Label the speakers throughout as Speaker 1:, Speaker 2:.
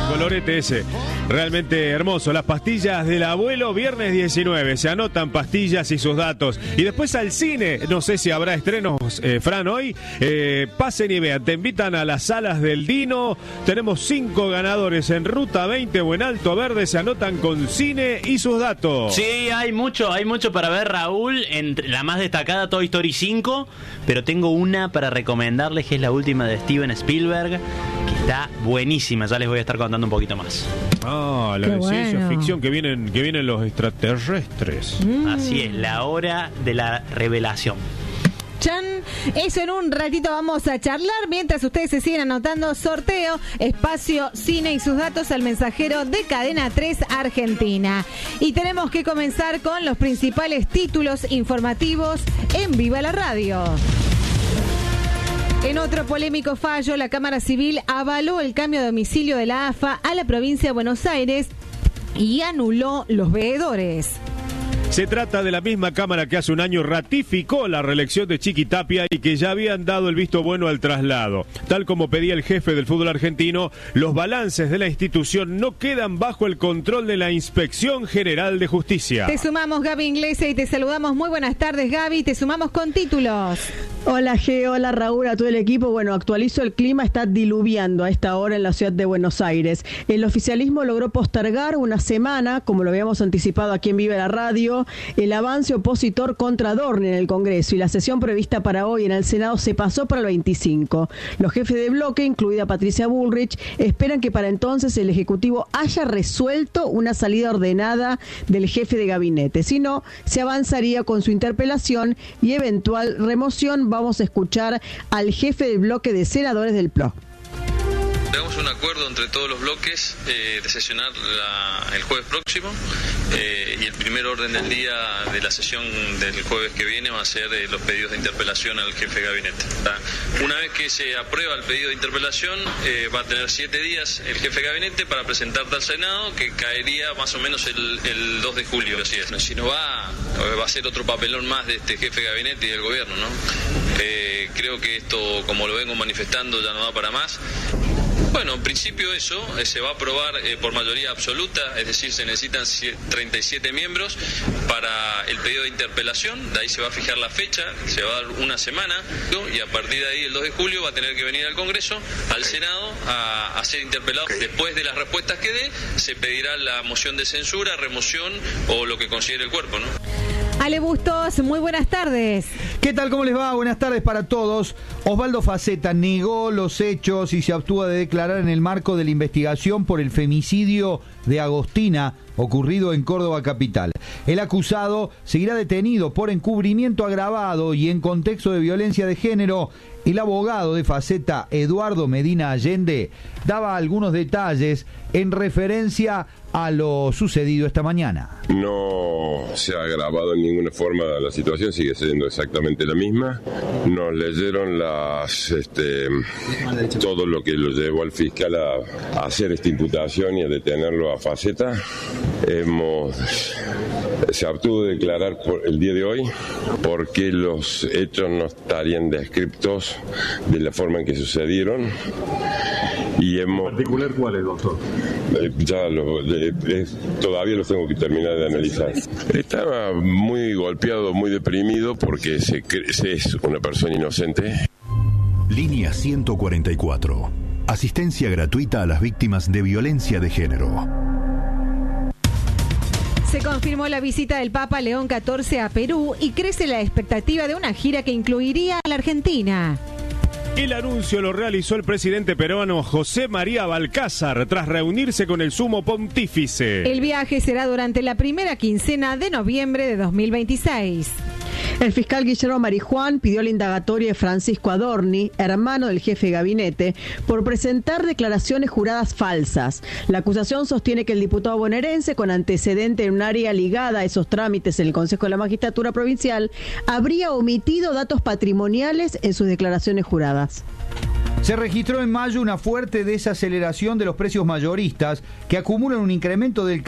Speaker 1: colorete ese. Realmente hermoso. Las pastillas del abuelo, viernes 19. Se anotan pastillas y sus datos. Y después al cine. No sé si habrá estrenos, Fran, hoy. Pasen y vean. Te invitan a las salas del Dino. Tenemos 5 ganadores en Ruta 20 o en Alto Verde. Se anotan con cine y sus datos.
Speaker 2: Sí, hay mucho para ver, Raúl. Entre la más destacada, Toy Story 5. Pero tengo una para recomendarles, que es la última de Steven Spielberg, que está buenísima. Ya les voy a estar contando un poquito más.
Speaker 1: Ah, la de ciencia ficción, que vienen los extraterrestres.
Speaker 2: Así es, la hora de la revelación.
Speaker 3: Chan, eso en un ratito vamos a charlar. Mientras ustedes se siguen anotando, sorteo, espacio, cine y sus datos al mensajero de Cadena 3 Argentina. Y tenemos que comenzar con los principales títulos informativos en Viva la Radio. En otro polémico fallo, la Cámara Civil avaló el cambio de domicilio de la AFA a la provincia de Buenos Aires y anuló los veedores.
Speaker 1: Se trata de la misma Cámara que hace un año ratificó la reelección de Chiqui Tapia y que ya habían dado el visto bueno al traslado. Tal como pedía el jefe del fútbol argentino, los balances de la institución no quedan bajo el control de la Inspección General de Justicia.
Speaker 3: Te sumamos, Gaby Inglesa, y te saludamos. Muy buenas tardes, Gaby. Te sumamos con títulos.
Speaker 4: Hola, G. Hola, Raúl, a todo el equipo. Bueno, actualizo el clima. Está diluviando a esta hora en la ciudad de Buenos Aires. El oficialismo logró postergar una semana, como lo habíamos anticipado aquí en Viva la Radio, el avance opositor contra Dorni en el Congreso, y la sesión prevista para hoy en el Senado se pasó para el 25. Los jefes de bloque, incluida Patricia Bullrich, esperan que para entonces el Ejecutivo haya resuelto una salida ordenada del jefe de gabinete. Si no, se avanzaría con su interpelación y eventual remoción. Vamos a escuchar al jefe del bloque de senadores del PLO.
Speaker 5: Tenemos un acuerdo entre todos los bloques de sesionar el jueves próximo y el primer orden del día de la sesión del jueves que viene va a ser los pedidos de interpelación al jefe de gabinete. Una vez que se aprueba el pedido de interpelación, va a tener 7 días el jefe de gabinete para presentarte al Senado, que caería más o menos el 2 de julio. Así es. Si no va a ser otro papelón más de este jefe de gabinete y del gobierno, ¿no? Creo que esto, como lo vengo manifestando, ya no da para más. Bueno, en principio eso se va a aprobar por mayoría absoluta, es decir, se necesitan 37 miembros para el pedido de interpelación. De ahí se va a fijar la fecha, se va a dar una semana, y a partir de ahí, el 2 de julio, va a tener que venir al Congreso, al Senado, a ser interpelado. Después de las respuestas que dé, se pedirá la moción de censura, remoción o lo que considere el cuerpo, ¿no?
Speaker 3: Ale Bustos, muy buenas tardes.
Speaker 6: ¿Qué tal? ¿Cómo les va? Buenas tardes para todos. Osvaldo Faceta negó los hechos y se abstuvo de declarar en el marco de la investigación por el femicidio de Agostina ocurrido en Córdoba capital. El acusado seguirá detenido por encubrimiento agravado y en contexto de violencia de género. El abogado de Faceta, Eduardo Medina Allende, daba algunos detalles en referencia a lo sucedido esta mañana.
Speaker 7: No se ha agravado en ninguna forma la situación, sigue siendo exactamente la misma. Nos leyeron todo lo que lo llevó al fiscal a hacer esta imputación y a detenerlo a Faceta. Se abstuvo de declarar por el día de hoy porque los hechos no estarían descriptos de la forma en que sucedieron. Y ¿en particular cuáles, doctor? Todavía los tengo que terminar de analizar. Estaba muy golpeado, muy deprimido porque es una persona inocente.
Speaker 8: Línea 144. Asistencia gratuita a las víctimas de violencia de género.
Speaker 3: Se confirmó la visita del Papa León XIV a Perú y crece la expectativa de una gira que incluiría a la Argentina.
Speaker 1: El anuncio lo realizó el presidente peruano José María Balcázar tras reunirse con el sumo pontífice.
Speaker 3: El viaje será durante la primera quincena de noviembre de 2026.
Speaker 4: El fiscal Guillermo Marijuán pidió la indagatoria de Francisco Adorni, hermano del jefe de gabinete, por presentar declaraciones juradas falsas. La acusación sostiene que el diputado bonaerense, con antecedente en un área ligada a esos trámites en el Consejo de la Magistratura Provincial, habría omitido datos patrimoniales en sus declaraciones juradas.
Speaker 6: Se registró en mayo una fuerte desaceleración de los precios mayoristas que acumulan un incremento del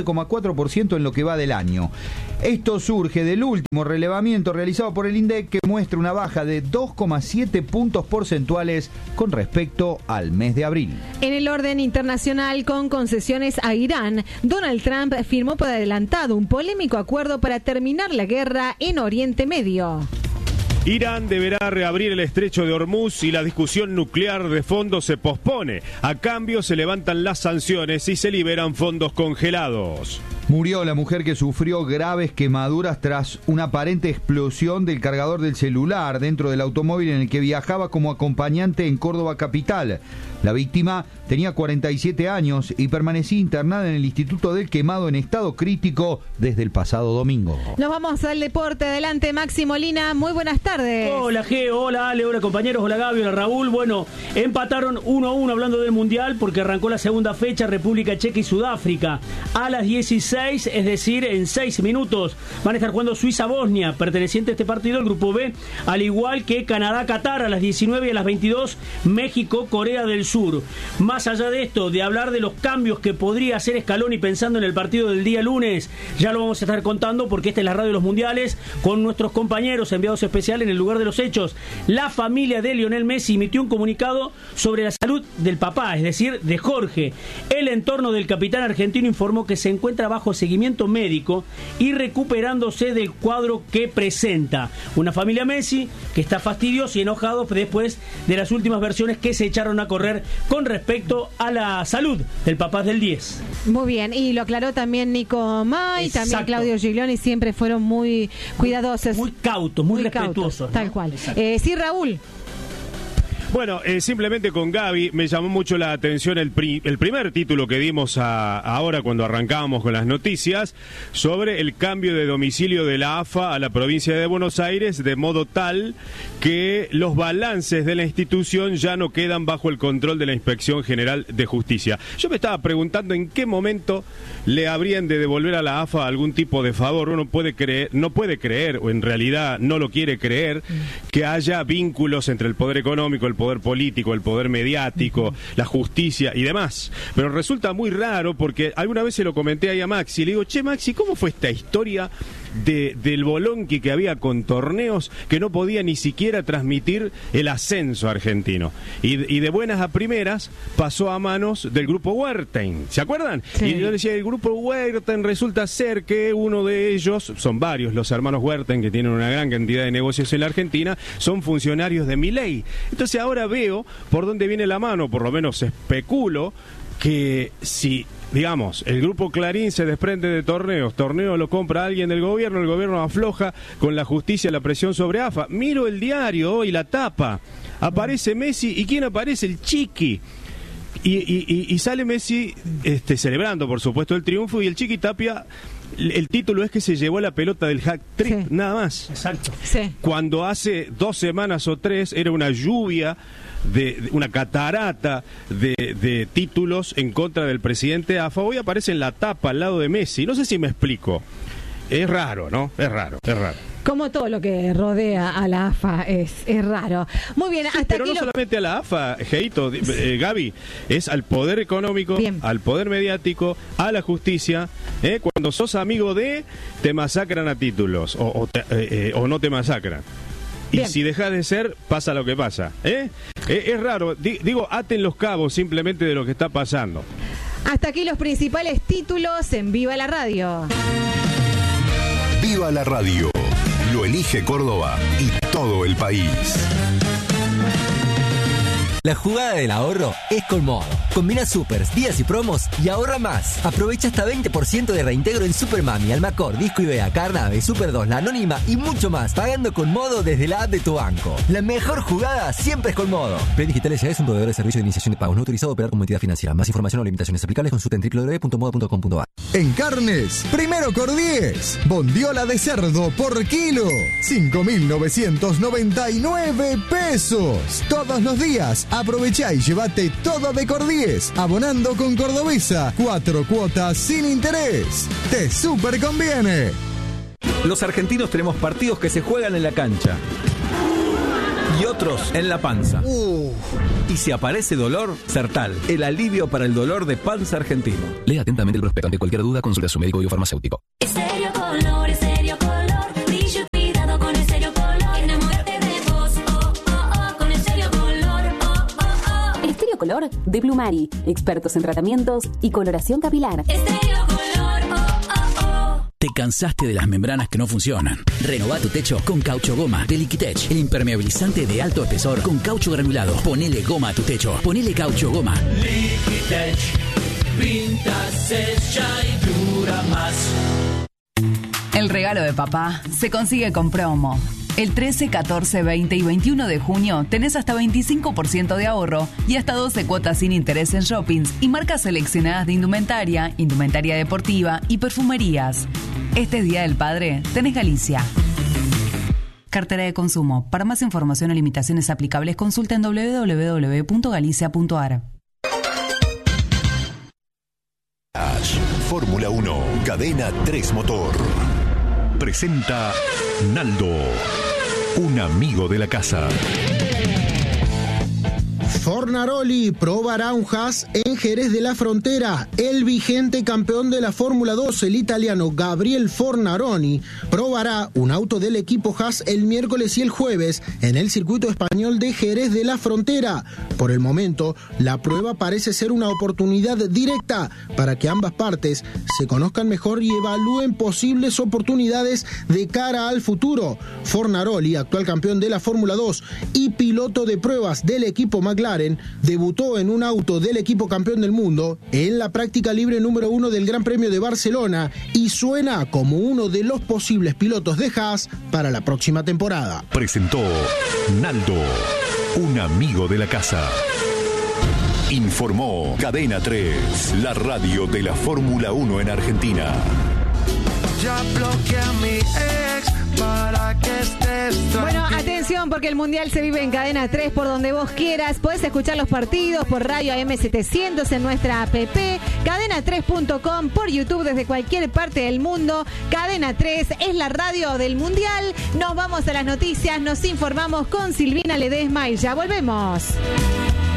Speaker 6: 14,4% en lo que va del año. Esto surge del último relevamiento realizado por el INDEC, que muestra una baja de 2,7 puntos porcentuales con respecto al mes de abril.
Speaker 3: En el orden internacional, con concesiones a Irán, Donald Trump firmó por adelantado un polémico acuerdo para terminar la guerra en Oriente Medio.
Speaker 1: Irán deberá reabrir el estrecho de Hormuz y la discusión nuclear de fondo se pospone. A cambio se levantan las sanciones y se liberan fondos congelados.
Speaker 6: Murió la mujer que sufrió graves quemaduras tras una aparente explosión del cargador del celular dentro del automóvil en el que viajaba como acompañante en Córdoba capital. La víctima tenía 47 años y permanecía internada en el Instituto del Quemado en estado crítico desde el pasado domingo.
Speaker 3: Nos vamos al deporte. Adelante, Maxi Molina. Muy buenas tardes.
Speaker 9: Hola, Geo. Hola, Ale. Hola, compañeros. Hola, Gaby. Hola, Raúl. Bueno, empataron 1-1 hablando del Mundial porque arrancó la segunda fecha, República Checa y Sudáfrica. A las 16, es decir, en 6 minutos, van a estar jugando Suiza-Bosnia, perteneciente a este partido, el Grupo B, al igual que Canadá-Qatar a las 19 y a las 22, México-Corea del Sur. Más allá de esto, de hablar de los cambios que podría hacer Scaloni pensando en el partido del día lunes, ya lo vamos a estar contando porque esta es la radio de los mundiales con nuestros compañeros enviados especiales en el lugar de los hechos. La familia de Lionel Messi emitió un comunicado sobre la salud del papá, es decir, de Jorge. El entorno del capitán argentino informó que se encuentra bajo seguimiento médico y recuperándose del cuadro que presenta. Una familia Messi que está fastidiosa y enojado después de las últimas versiones que se echaron a correr con respecto a la salud del papá del 10.
Speaker 3: Muy bien, y lo aclaró también Nico May, también Claudio Giglioni, siempre fueron muy cuidadosos.
Speaker 9: Muy cautos, muy respetuosos.
Speaker 3: Tal cual. Sí, Raúl.
Speaker 1: Bueno, simplemente con Gaby me llamó mucho la atención el primer título que dimos ahora cuando arrancábamos con las noticias sobre el cambio de domicilio de la AFA a la provincia de Buenos Aires, de modo tal que los balances de la institución ya no quedan bajo el control de la Inspección General de Justicia. Yo me estaba preguntando en qué momento le habrían de devolver a la AFA algún tipo de favor. Uno no puede creer, o en realidad no lo quiere creer, que haya vínculos entre el poder económico, el poder político, el poder mediático, la justicia y demás. Pero resulta muy raro porque alguna vez se lo comenté ahí a Maxi, le digo, che Maxi, ¿cómo fue esta historia del bolonqui que había con torneos que no podía ni siquiera transmitir el ascenso argentino? Y de buenas a primeras pasó a manos del grupo Wertheim, ¿se acuerdan? Sí. Y yo decía, el grupo Wertheim resulta ser que uno de ellos, son varios los hermanos Wertheim que tienen una gran cantidad de negocios en la Argentina, son funcionarios de Milei. Entonces ahora veo por dónde viene la mano, por lo menos especulo, que si, digamos, el grupo Clarín se desprende de torneo lo compra alguien del gobierno, el gobierno afloja con la justicia la presión sobre AFA. Miro el diario hoy, la tapa, aparece Messi, ¿y quién aparece? El Chiqui. Y sale Messi celebrando, por supuesto, el triunfo, y el Chiqui Tapia, el título es que se llevó la pelota del hat-trick, nada más.
Speaker 9: Exacto.
Speaker 3: Sí.
Speaker 1: Cuando hace 2 semanas o 3 era una lluvia, de una catarata de títulos en contra del presidente AFA. Hoy aparece en la tapa al lado de Messi. No sé si me explico. Es raro, ¿no? Es raro.
Speaker 3: Como todo lo que rodea a la AFA es raro. Muy bien, hasta
Speaker 1: pero
Speaker 3: aquí
Speaker 1: no solamente a la AFA, Geito, Gaby, es al poder económico, al poder mediático, a la justicia. Cuando sos amigo de, te masacran a títulos o no te masacran. Y si dejas de ser, pasa lo que pasa. Es raro. Digo, aten los cabos simplemente de lo que está pasando.
Speaker 3: Hasta aquí los principales títulos en Viva la Radio.
Speaker 8: Viva la Radio. Lo elige Córdoba y todo el país.
Speaker 10: La jugada del ahorro es Colmodo. Combina supers, días y promos y ahorra más. Aprovecha hasta 20% de reintegro en Supermami, Almacor, Disco Ibea, Carnave, Super 2, La Anónima y mucho más, pagando con Modo desde la app de tu banco. La mejor jugada siempre es Colmodo. Digital S.A. es un proveedor de servicio de iniciación de pagos no autorizado a operar como entidad financiera. Más información o limitaciones aplicables consulta en www.modo.com.ar.
Speaker 11: En carnes, primero Cordies. Bondiola de cerdo por kilo, 5.999 pesos. Todos los días aprovechá y llévate todo de Cordies, abonando con Cordobesa, 4 cuotas sin interés. Te súper conviene.
Speaker 12: Los argentinos tenemos partidos que se juegan en la cancha y otros en la panza. Y si aparece dolor, Sertal, el alivio para el dolor de panza argentino.
Speaker 13: Lea atentamente el prospecto. Ante cualquier duda, consulte a su médico y farmacéutico.
Speaker 14: Estéreo Color, Estéreo Color. Brillo y cuidado con Estéreo Color. Enamórate de vos, con Estéreo Color,
Speaker 15: Estéreo Color de Blumari. Expertos en tratamientos y coloración capilar.
Speaker 14: Estéreo Color,
Speaker 16: ¿Te cansaste de las membranas que no funcionan? Renová tu techo con Caucho Goma de Liquitech, el impermeabilizante de alto espesor con caucho granulado. Ponele goma a tu techo. Ponele Caucho Goma.
Speaker 17: Liquitech, pinta, sella y dura más.
Speaker 18: El regalo de papá se consigue con promo. El 13, 14, 20 y 21 de junio tenés hasta 25% de ahorro y hasta 12 cuotas sin interés en shoppings y marcas seleccionadas de indumentaria, indumentaria deportiva y perfumerías. Este Día del Padre tenés Galicia. Cartera de consumo. Para más información o limitaciones aplicables, consulta en www.galicia.ar.
Speaker 8: Fórmula 1, Cadena 3 Motor. Presenta Naldo, un amigo de la casa.
Speaker 19: Fornaroli probará un Haas en Jerez de la Frontera. El vigente campeón de la Fórmula 2, el italiano Gabriel Fornaroli, probará un auto del equipo Haas el miércoles y el jueves en el circuito español de Jerez de la Frontera. Por el momento, la prueba parece ser una oportunidad directa para que ambas partes se conozcan mejor y evalúen posibles oportunidades de cara al futuro. Fornaroli, actual campeón de la Fórmula 2 y piloto de pruebas del equipo McLaren, debutó en un auto del equipo campeón del mundo en la práctica libre número 1 del Gran Premio de Barcelona y suena como uno de los posibles pilotos de Haas para la próxima temporada.
Speaker 8: Presentó Naldo, un amigo de la casa. Informó Cadena 3, la radio de la Fórmula 1 en Argentina.
Speaker 17: Ya bloqueé a mi ex para que estés tranquila.
Speaker 3: Bueno, atención porque el Mundial se vive en Cadena 3 por donde vos quieras. Podés escuchar los partidos por radio AM700 en nuestra app, cadena3.com, por YouTube desde cualquier parte del mundo. Cadena 3 es la radio del Mundial. Nos vamos a las noticias, nos informamos con Silvina Ledesma y ya volvemos.